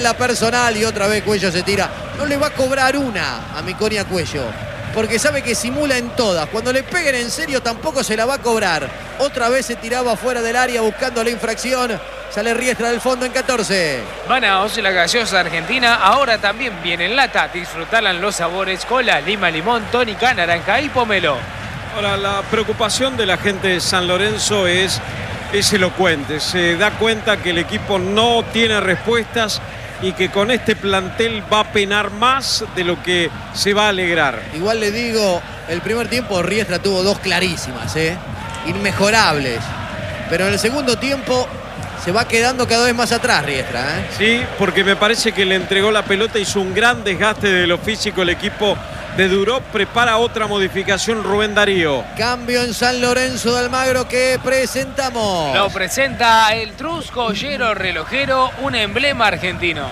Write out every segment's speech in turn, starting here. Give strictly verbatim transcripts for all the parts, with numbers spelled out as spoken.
La personal y otra vez Cuello se tira. No le va a cobrar una a Miconia Cuello, porque sabe que simula en todas. Cuando le peguen en serio tampoco se la va a cobrar. Otra vez se tiraba fuera del área buscando la infracción. Sale Riestra del fondo en catorce. Manaos, la gaseosa argentina, ahora también viene en lata. Disfrutarán los sabores cola, lima, limón, tónica, naranja y pomelo. Ahora, la preocupación de la gente de San Lorenzo es, es elocuente. Se da cuenta que el equipo no tiene respuestas y que con este plantel va a penar más de lo que se va a alegrar. Igual le digo, el primer tiempo Riestra tuvo dos clarísimas, ¿eh? Inmejorables. Pero en el segundo tiempo se va quedando cada vez más atrás Riestra, ¿eh? Sí, porque me parece que le entregó la pelota, hizo un gran desgaste de lo físico el equipo de Duró. Prepara otra modificación Rubén Darío. Cambio en San Lorenzo de Almagro que presentamos. Lo presenta el Trusco Joyero Relojero, un emblema argentino.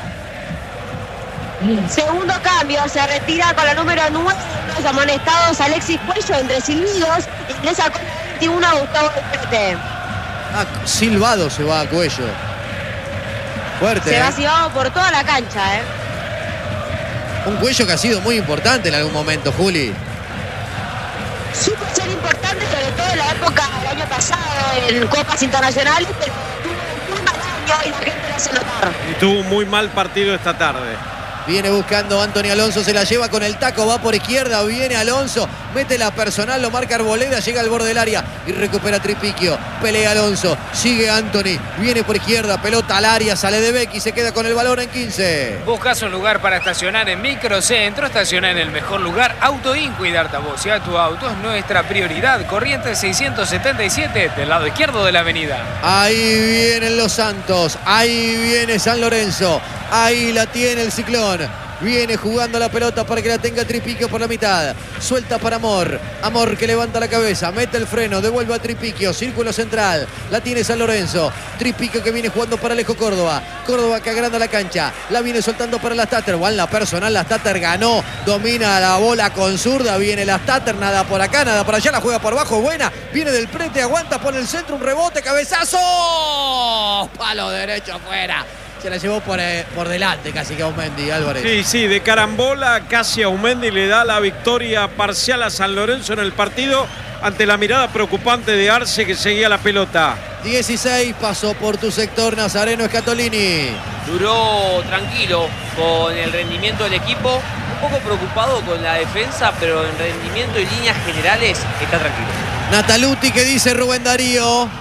Segundo cambio, se retira con la número nueve, los amonestados Alexis Cuello entre silbidos, ingresa con la veintiuno Gustavo Pete. Ah, silbado se va a Cuello. Fuerte. Se ¿eh? va silbado por toda la cancha, ¿eh? Un Cuello que ha sido muy importante en algún momento, Juli. Supo ser importante, sobre todo en la época del año pasado, en Copas Internacionales, pero tuvo un muy mal año y la gente lo hace notar. Y tuvo un muy mal partido esta tarde. Viene buscando Anthony Alonso, se la lleva con el taco, va por izquierda, viene Alonso, mete la personal, lo marca Arboleda, llega al borde del área y recupera Tripiquio. Pelea Alonso, sigue Anthony, viene por izquierda, pelota al área, sale de Becky, se queda con el balón en quince. Buscas un lugar para estacionar en Microcentro, estaciona en el mejor lugar, Autoinco y darte a vos y a tu auto es nuestra prioridad. Corrientes seiscientos setenta y siete, del lado izquierdo de la avenida. Ahí vienen los Santos, ahí viene San Lorenzo, ahí la tiene el Ciclón. Viene jugando la pelota para que la tenga Tripiquio por la mitad. Suelta para Amor. Amor que levanta la cabeza, mete el freno, devuelve a Tripiquio. Círculo central. La tiene San Lorenzo. Tripiquio que viene jugando para Alejo Córdoba. Córdoba que agranda la cancha. La viene soltando para las Tatter. Juan la personal. Las Tatter ganó. Domina la bola con zurda. Viene las Tatter. Nada por acá, nada por allá. La juega por abajo. Buena. Viene del prete. Aguanta por el centro. Un rebote. Cabezazo. Palo derecho afuera. Se la llevó por, eh, por delante casi que a Aumendi, Álvarez. Sí, sí, de carambola casi a Aumendi le da la victoria parcial a San Lorenzo en el partido ante la mirada preocupante de Arce que seguía la pelota. dieciséis, pasó por tu sector Nazareno Scatolini. Duró tranquilo con el rendimiento del equipo, un poco preocupado con la defensa, pero en rendimiento y líneas generales está tranquilo. Nataluti, que dice Rubén Darío.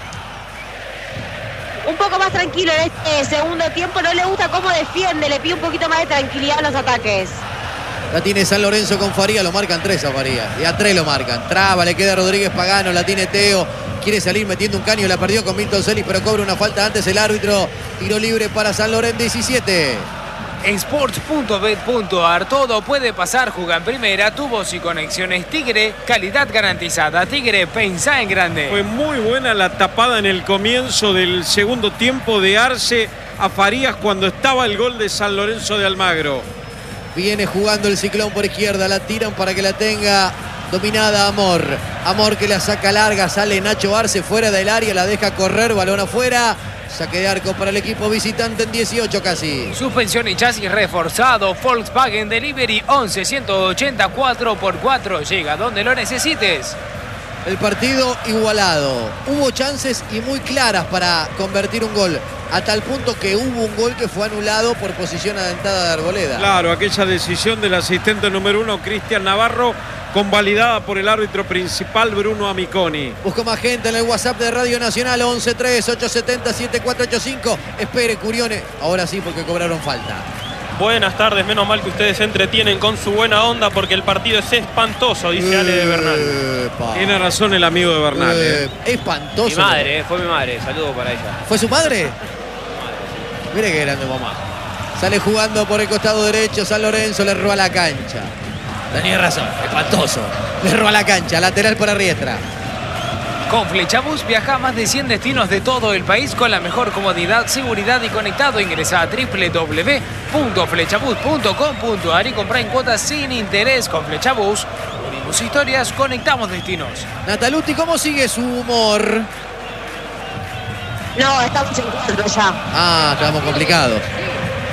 Un poco más tranquilo en este segundo tiempo, no le gusta cómo defiende, le pide un poquito más de tranquilidad en los ataques. La tiene San Lorenzo con Faría, lo marcan tres a Faría. Y a tres lo marcan. Traba, le queda Rodríguez Pagano, la tiene Teo. Quiere salir metiendo un caño, la perdió con Milton Celis, pero cobra una falta antes el árbitro. Tiro libre para San Lorenzo, diecisiete. Sports punto bet punto ar, todo puede pasar, juega en primera, tubos y conexiones Tigre, calidad garantizada. Tigre, pensá en grande. Fue muy buena la tapada en el comienzo del segundo tiempo de Arce a Farías cuando estaba el gol de San Lorenzo de Almagro. Viene jugando el Ciclón por izquierda, la tiran para que la tenga dominada Amor. Amor que la saca larga, sale Nacho Arce fuera del área, la deja correr, balón afuera. Saque de arco para el equipo visitante en dieciocho casi. Suspensión y chasis reforzado. Volkswagen Delivery once ciento ochenta cuatro por cuatro. Llega donde lo necesites. El partido igualado. Hubo chances y muy claras para convertir un gol. A tal punto que hubo un gol que fue anulado por posición adelantada de Arboleda. Claro, aquella decisión del asistente número uno, Cristian Navarro, convalidada por el árbitro principal, Bruno Amiconi. Busco más gente en el WhatsApp de Radio Nacional, once tres ocho siete cero siete cuatro ocho cinco. Espere, Curione. Ahora sí, porque cobraron falta. Buenas tardes, menos mal que ustedes se entretienen con su buena onda porque el partido es espantoso, dice Ale de Bernal. Epa. Tiene razón el amigo de Bernal. Eh, eh. Espantoso. Mi madre, eh, fue mi madre, saludo para ella. ¿Fue su madre? Mire qué grande mamá. Sale jugando por el costado derecho San Lorenzo, le roba la cancha. Tenía razón, espantoso. Le roba la cancha, lateral para Riestra. Con Flechabús viaja a más de cien destinos de todo el país con la mejor comodidad, seguridad y conectado. Ingresa a doble u doble u doble u punto flechabús punto com punto ar y compra en cuotas sin interés. Con Flechabús unimos historias, conectamos destinos. Nataluti, ¿cómo sigue su humor? No, estamos en cuatro ya. Ah, estamos complicados.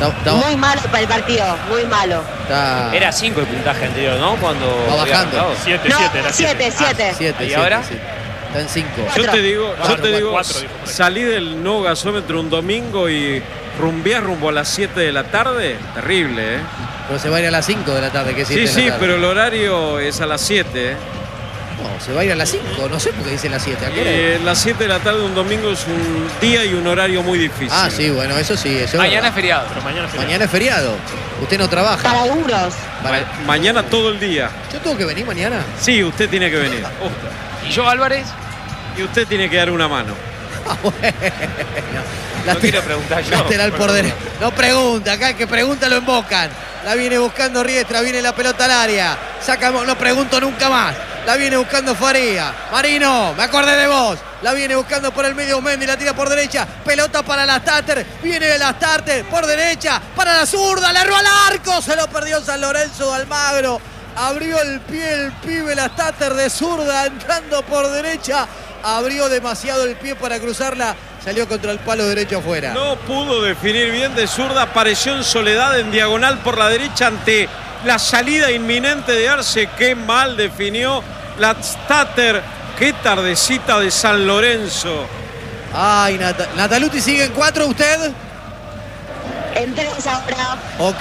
Está- está- Muy malo para el partido, muy malo. está- Era cinco el puntaje anterior, ¿no? Cuando Va había bajando. arrancado. siete, No, siete, era siete. siete, siete. siete, ¿Y siete, ahora? siete. Está en cinco. Yo Cuatro. te digo, yo Cuatro, te digo, cuatro, dijo por ahí. salí del nuevo gasómetro un domingo y rumbeás rumbo a las siete de la tarde. Terrible, ¿eh? Pero se va a ir a las cinco de la tarde. Que Sí, siete de la sí, tarde. pero el horario es a las siete, ¿eh? No, se va a ir a las cinco. No sé por qué dice las siete. ¿A qué hora es? Eh, las siete de la tarde un domingo es un día y un horario muy difícil. Ah, sí, bueno, eso sí. Eso es Mañana verdad. es feriado. Pero mañana será. Mañana es feriado. Usted no trabaja. Para algunos. Para- Ma- mañana todo el día. ¿Yo tengo que venir mañana? Sí, usted tiene que venir. ¿Y yo, Álvarez? Y usted tiene que dar una mano. Ah, bueno. No Lateral- quiero preguntar yo. Lateral por derecha. No pregunta, acá el que pregunta lo invocan. La viene buscando Riestra, viene la pelota al área. Sacamos, no pregunto nunca más. La viene buscando Faría. Marino, me acordé de vos. La viene buscando por el medio Mendy, la tira por derecha. Pelota para la Stater. Viene la Stater por derecha. Para la zurda, le erró al arco. Se lo perdió San Lorenzo de Almagro. Abrió el pie el pibe, la Stater de zurda entrando por derecha. Abrió demasiado el pie para cruzarla. Salió contra el palo derecho afuera. No pudo definir bien de zurda. Apareció en soledad en diagonal por la derecha ante la salida inminente de Arce. Qué mal definió la Stater. Qué tardecita de San Lorenzo. Ay, Nata- Nataluti sigue en cuatro, ¿usted? En tres ahora. Ok.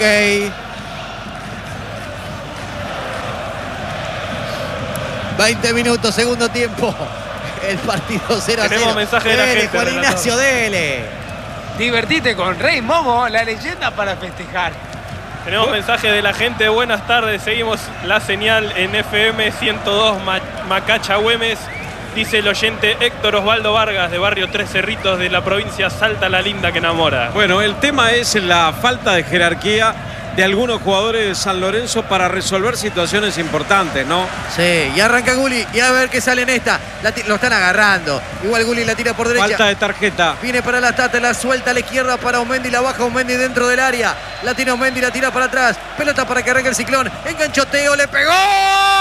veinte minutos, segundo tiempo. El partido cero a cero. Tenemos mensaje de la Dele, gente, Juan relator. Ignacio, dele. Divertite con Rey Momo, la leyenda para festejar. Tenemos mensaje de la gente. Buenas tardes. Seguimos la señal en F M ciento dos Ma- Macacha Güemes. Dice el oyente Héctor Osvaldo Vargas de Barrio Tres Cerritos de la provincia Salta la Linda que enamora. Bueno, el tema es la falta de jerarquía de algunos jugadores de San Lorenzo para resolver situaciones importantes, ¿no? Sí, y arranca Gulli. Y a ver qué sale en esta. La ti- lo están agarrando. Igual Gulli la tira por derecha. Falta de tarjeta. Viene para la Tata, la suelta a la izquierda para Omendi, la baja Omendi dentro del área. La tiene Omendi, la tira para atrás. Pelota para que arranque el Ciclón. Enganchoteo, le pegó.